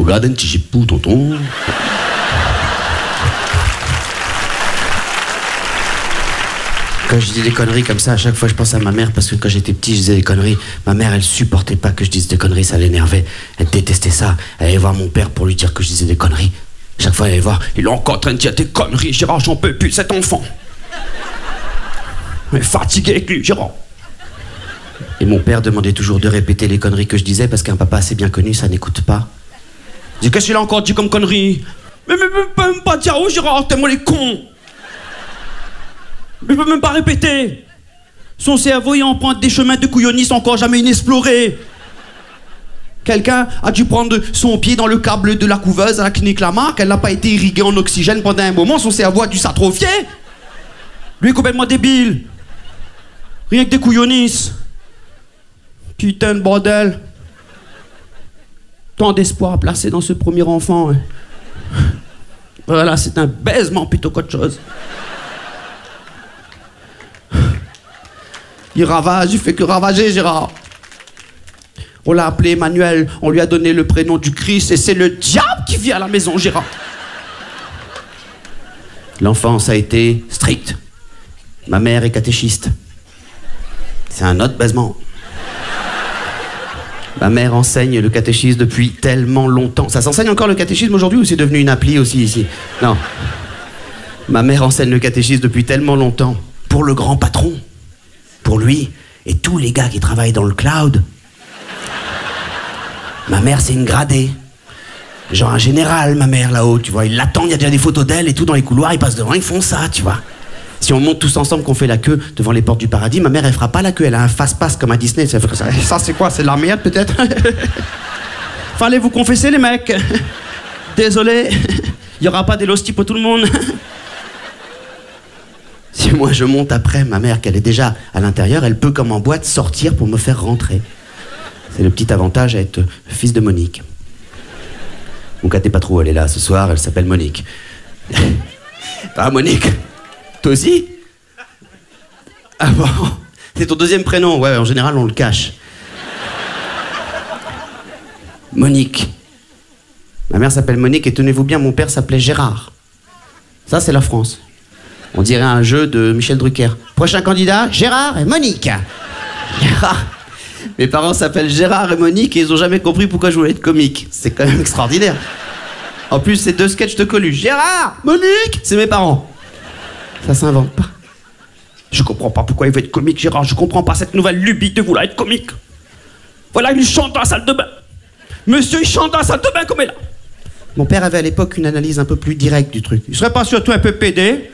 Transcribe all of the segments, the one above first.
Regarde un petit chipou, tonton. Quand je dis des conneries comme ça, à chaque fois je pense à ma mère, parce que quand j'étais petit, je disais des conneries. Ma mère, elle supportait pas que je dise des conneries, ça l'énervait. Elle détestait ça. Elle allait voir mon père pour lui dire que je disais des conneries. Chaque fois, elle allait voir, il est encore en train de dire des conneries, Gérard, j'en peux plus, cet enfant. Elle est fatigué avec lui, Gérard. Et mon père demandait toujours de répéter les conneries que je disais, parce qu'un papa assez bien connu, ça n'écoute pas. Je dis, qu'est-ce qu'il a encore dit comme conneries? Mais peut même pas dire, oh Gérard, tellement les cons. Il peut même pas répéter. Son cerveau, il emprunte des chemins de couillonnis encore jamais inexplorés. Quelqu'un a dû prendre son pied dans le câble de la couveuse à la clinique Lamarck. Elle n'a pas été irriguée en oxygène pendant un moment. Son cerveau a dû s'atrophier. Lui est complètement débile. Rien que des couillonnis. Putain de bordel. Tant d'espoir placé dans ce premier enfant. Voilà, c'est un baisement plutôt qu'autre chose. Il ravage, il fait que ravager, Gérard. On l'a appelé Emmanuel, on lui a donné le prénom du Christ et c'est le diable qui vit à la maison, Gérard. L'enfance a été stricte. Ma mère est catéchiste. C'est un autre baisement. Ma mère enseigne le catéchisme depuis tellement longtemps. Ça s'enseigne encore le catéchisme aujourd'hui ou c'est devenu une appli aussi ici? Non. Ma mère enseigne le catéchisme depuis tellement longtemps. Pour le grand patron. Pour lui et tous les gars qui travaillent dans le cloud. Ma mère, c'est une gradée. Genre un général, ma mère, là-haut, tu vois. Ils l'attendent, il y a déjà des photos d'elle et tout dans les couloirs, ils passent devant, ils font ça, tu vois. Si on monte tous ensemble, qu'on fait la queue devant les portes du paradis, ma mère, elle fera pas la queue, elle a un fast-pass comme à Disney. Ça, c'est quoi? C'est de la merde, peut-être? Fallait vous confesser, les mecs. Désolé, il y aura pas des lostis pour tout le monde. Si moi je monte après, ma mère, qu'elle est déjà à l'intérieur, elle peut, comme en boîte, sortir pour me faire rentrer. C'est le petit avantage à être fils de Monique. Mon cas, t'es pas trop, elle est là ce soir, elle s'appelle Monique. Ah, Monique? Toi aussi? Ah bon? C'est ton deuxième prénom? Ouais, en général, on le cache. Monique. Ma mère s'appelle Monique et tenez-vous bien, mon père s'appelait Gérard. Ça, c'est la France. On dirait un jeu de Michel Drucker. Prochain candidat, Gérard et Monique. Gérard. Mes parents s'appellent Gérard et Monique et ils ont jamais compris pourquoi je voulais être comique. C'est quand même extraordinaire. En plus, c'est deux sketchs de Coluche. Gérard, Monique, c'est mes parents. Ça s'invente pas. Je comprends pas pourquoi il veut être comique, Gérard. Je comprends pas cette nouvelle lubie de vouloir être comique. Voilà, il chante dans la salle de bain. Monsieur, il chante dans la salle de bain comme elle là. Mon père avait à l'époque une analyse un peu plus directe du truc. Il serait pas surtout un peu pédé?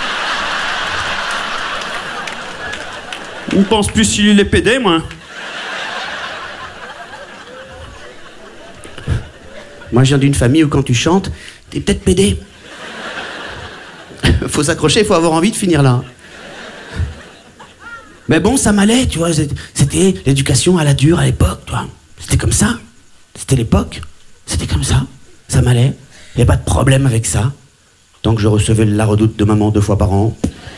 On pense plus s'il est pédé, moi. Moi, je viens d'une famille où quand tu chantes, t'es peut-être pédé. Faut s'accrocher, faut avoir envie de finir là. Mais bon, ça m'allait, tu vois. C'était l'éducation à la dure à l'époque, tu vois. C'était comme ça. C'était l'époque. C'était comme ça. Ça m'allait. Il n'y a pas de problème avec ça. Tant que je recevais la redoute de maman 2 fois par an.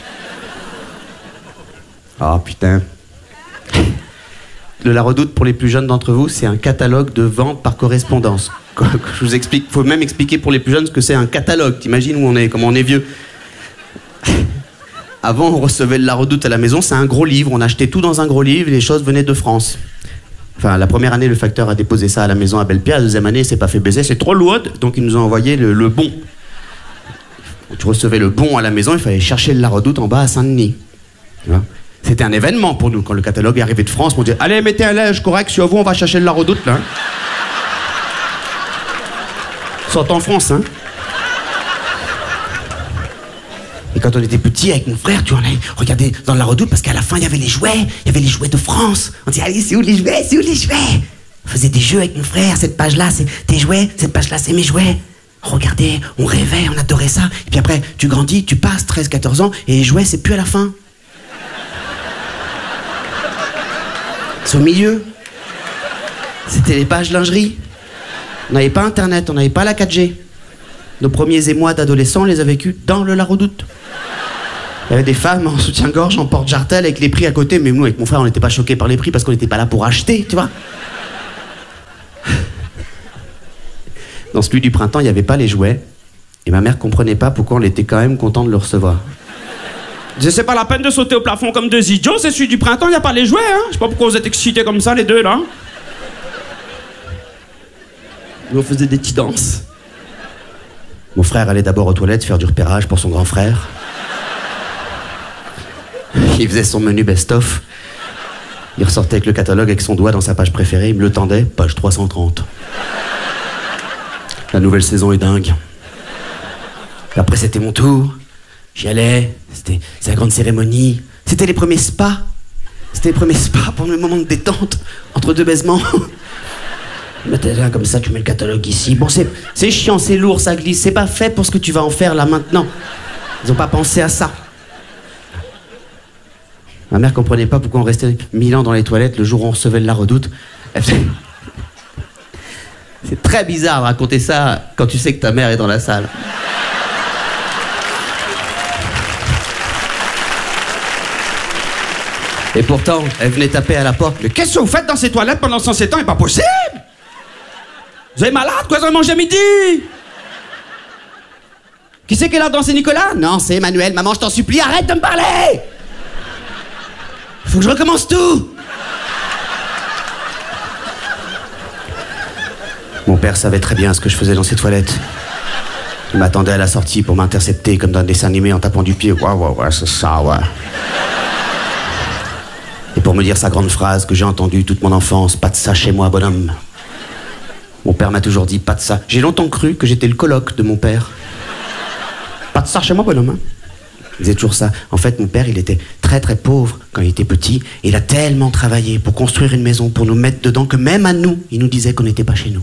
Ah, putain. La redoute, pour les plus jeunes d'entre vous, c'est un catalogue de vente par correspondance. Je vous explique, faut même expliquer pour les plus jeunes ce que c'est un catalogue. T'imagines où on est, comment on est vieux. Avant, on recevait la redoute à la maison, c'est un gros livre. On achetait tout dans un gros livre et les choses venaient de France. Enfin, la première année, le facteur a déposé ça à la maison à Belle-Pierre. La deuxième année, il s'est pas fait baiser, c'est trop lourd. Donc, ils nous ont envoyé le bon. Tu recevais le bon à la maison, il fallait chercher la redoute en bas à Saint-Denis. Tu vois. C'était un événement pour nous. Quand le catalogue est arrivé de France, on dit allez, mettez un linge correct sur vous, on va chercher la redoute, là. Sort en France, hein. Et quand on était petit avec mon frère, tu vois, on allait regarder dans la redoute parce qu'à la fin, il y avait les jouets de France. On disait, allez, c'est où les jouets? C'est où les jouets? On faisait des jeux avec mon frère, cette page-là, c'est tes jouets, cette page-là, c'est mes jouets. On regardait, on rêvait, on adorait ça. Et puis après, tu grandis, tu passes 13-14 ans, et les jouets, c'est plus à la fin. C'est au milieu. C'était les pages lingerie. On n'avait pas Internet, on n'avait pas la 4G. Nos premiers émois d'adolescents, on les a vécus dans le La Redoute. Il y avait des femmes en soutien-gorge, en porte-jartel, avec les prix à côté, mais nous, avec mon frère, on n'était pas choqués par les prix parce qu'on n'était pas là pour acheter, tu vois. Dans celui du printemps, il n'y avait pas les jouets. Et ma mère comprenait pas pourquoi on était quand même content de le recevoir. C'est pas la peine de sauter au plafond comme deux idiots, c'est celui du printemps, il n'y a pas les jouets, hein. Je sais pas pourquoi vous êtes excités comme ça, les deux, là. Nous, on faisait des petites danses. Mon frère allait d'abord aux toilettes faire du repérage pour son grand frère. Il faisait son menu best-of. Il ressortait avec le catalogue avec son doigt dans sa page préférée, il me le tendait, page 330. La nouvelle saison est dingue. Et après, c'était mon tour. J'y allais, c'était la grande cérémonie. C'était les premiers spas. C'était les premiers spas pour le moment de détente, entre deux baisements. Mais t'es là comme ça, tu mets le catalogue ici. Bon, c'est chiant, c'est lourd, ça glisse. C'est pas fait pour ce que tu vas en faire là maintenant. Ils ont pas pensé à ça. Ma mère comprenait pas pourquoi on restait 1000 ans dans les toilettes le jour où on recevait la redoute. C'est très bizarre de raconter ça quand tu sais que ta mère est dans la salle. Et pourtant, elle venait taper à la porte. Mais qu'est-ce que vous faites dans ces toilettes pendant 107 ans? C'est pas possible! Vous êtes malade, quoi, vous avez mangé à midi? Qui c'est qui est là dans c'est Nicolas? Non, c'est Emmanuel. Maman, je t'en supplie, arrête de me parler! Faut que je recommence tout! Mon père savait très bien ce que je faisais dans ces toilettes. Il m'attendait à la sortie pour m'intercepter comme dans un dessin animé en tapant du pied. Ouais, c'est ça, ouais. Et pour me dire sa grande phrase que j'ai entendue toute mon enfance, pas de ça chez moi, bonhomme. Mon père m'a toujours dit pas de ça. J'ai longtemps cru que j'étais le coloc de mon père. Pas de ça chez moi, bonhomme. Hein. Il disait toujours ça. En fait, mon père, il était très très pauvre quand il était petit. Et il a tellement travaillé pour construire une maison, pour nous mettre dedans, que même à nous, il nous disait qu'on n'était pas chez nous.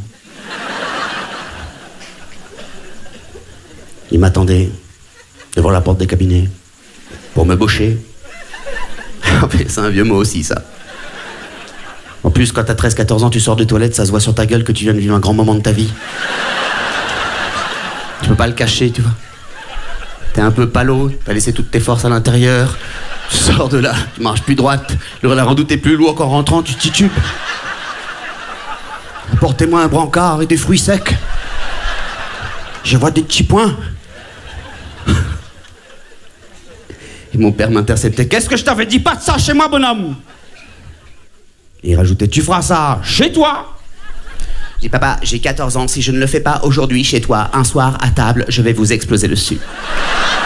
Il m'attendait devant la porte des cabinets pour me baucher. C'est un vieux mot aussi, ça. En plus, quand t'as 13-14 ans, tu sors de toilette, ça se voit sur ta gueule que tu viens de vivre un grand moment de ta vie. Tu peux pas le cacher, tu vois. T'es un peu palo, t'as laissé toutes tes forces à l'intérieur. Tu sors de là, tu marches plus droite. La redoute est plus lourde qu'en rentrant, tu titubes. Apportez-moi un brancard et des fruits secs. Je vois des petits points. Et mon père m'interceptait. Qu'est-ce que je t'avais dit? Pas de ça chez moi, bonhomme! Et il rajoutait, tu feras ça chez toi! Je dis, papa, j'ai 14 ans, si je ne le fais pas aujourd'hui chez toi, un soir à table, je vais vous exploser dessus.